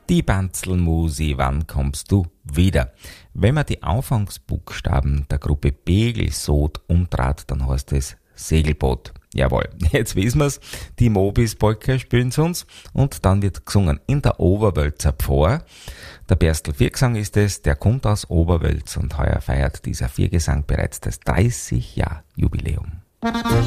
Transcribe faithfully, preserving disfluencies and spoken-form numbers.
Die Banzelmusi, wann kommst du wieder? Wenn man die Anfangsbuchstaben der Gruppe Begelsod umtrat, dann heißt es Segelboot. Jawohl, jetzt wissen wir's. Die Mobis Polka spielen sie uns und dann wird gesungen in der Oberwölzer Pfarr. Der Berstl Viergesang ist es, der kommt aus Oberwölz und heuer feiert dieser Viergesang bereits das dreißig Jahr Jubiläum.